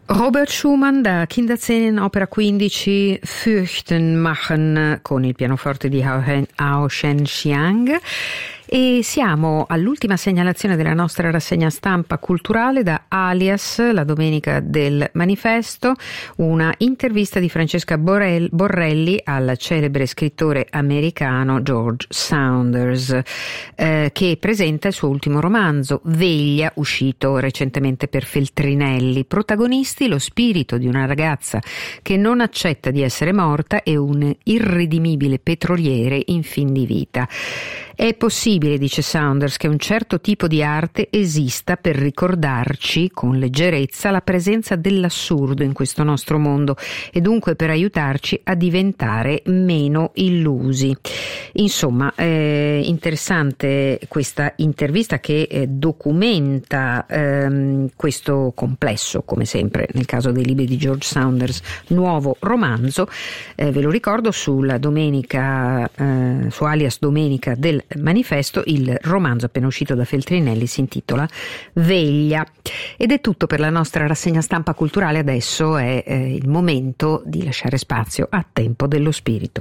Robert Schumann da Kinderzählen, opera 15, Fürchten machen, con il pianoforte di Hao Shen-Xiang. E siamo all'ultima segnalazione della nostra rassegna stampa culturale da Alias, la domenica del Manifesto, una intervista di Francesca Borrelli al celebre scrittore americano George Saunders, che presenta il suo ultimo romanzo, Veglia, uscito recentemente per Feltrinelli. Protagonisti lo spirito di una ragazza che non accetta di essere morta e un irredimibile petroliere in fin di vita. È possibile, dice Saunders, che un certo tipo di arte esista per ricordarci con leggerezza la presenza dell'assurdo in questo nostro mondo e dunque per aiutarci a diventare meno illusi. Insomma, interessante questa intervista che documenta questo complesso, come sempre nel caso dei libri di George Saunders, nuovo romanzo. Ve lo ricordo, sulla domenica, su Alias Domenica del Manifesto, il romanzo appena uscito da Feltrinelli si intitola Veglia. Ed è tutto per la nostra rassegna stampa culturale. Adesso è il momento di lasciare spazio a Tempo dello Spirito.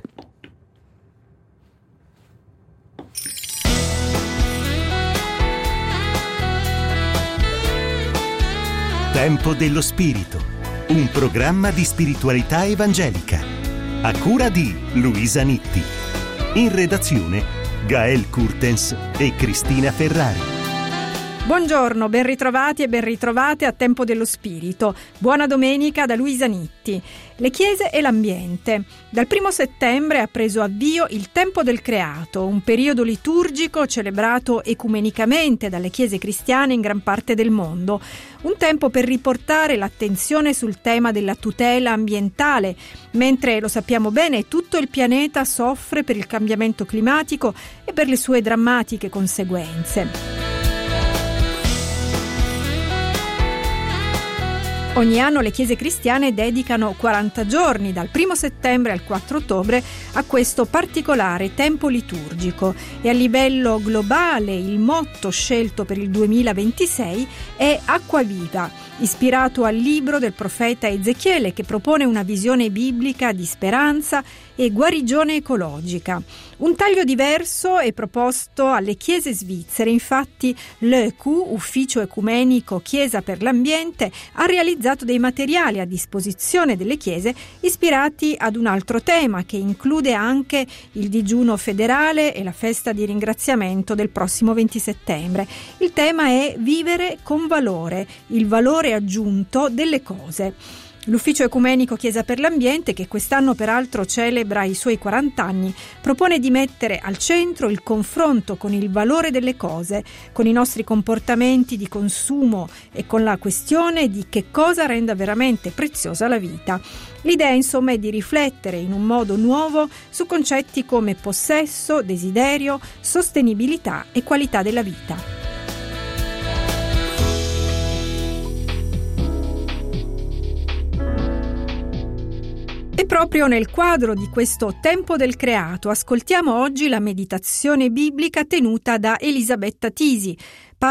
Tempo dello Spirito, un programma di spiritualità evangelica, a cura di Luisa Nitti. In redazione Gael Kurtens e Cristina Ferrari. Buongiorno, ben ritrovati e ben ritrovate a Tempo dello Spirito. Buona domenica da Luisa Nitti. Le chiese e l'ambiente. Dal 1 settembre ha preso avvio il Tempo del Creato, un periodo liturgico celebrato ecumenicamente dalle chiese cristiane in gran parte del mondo. Un tempo per riportare l'attenzione sul tema della tutela ambientale, mentre, lo sappiamo bene, tutto il pianeta soffre per il cambiamento climatico e per le sue drammatiche conseguenze. Ogni anno le chiese cristiane dedicano 40 giorni, dal 1 settembre al 4 ottobre, a questo particolare tempo liturgico e a livello globale il motto scelto per il 2026 è Acqua Viva, ispirato al libro del profeta Ezechiele, che propone una visione biblica di speranza e guarigione ecologica. Un taglio diverso è proposto alle chiese svizzere, infatti l'EQ, Ufficio Ecumenico Chiesa per l'Ambiente, ha realizzato dei materiali a disposizione delle chiese ispirati ad un altro tema che include anche il digiuno federale e la festa di ringraziamento del prossimo 20 settembre. Il tema è Vivere con valore, il valore aggiunto delle cose. L'Ufficio Ecumenico Chiesa per l'Ambiente, che quest'anno peraltro celebra i suoi 40 anni, propone di mettere al centro il confronto con il valore delle cose, con i nostri comportamenti di consumo e con la questione di che cosa renda veramente preziosa la vita. L'idea, insomma, è di riflettere in un modo nuovo su concetti come possesso, desiderio, sostenibilità e qualità della vita. E proprio nel quadro di questo Tempo del Creato ascoltiamo oggi la meditazione biblica tenuta da Elisabetta Tisi,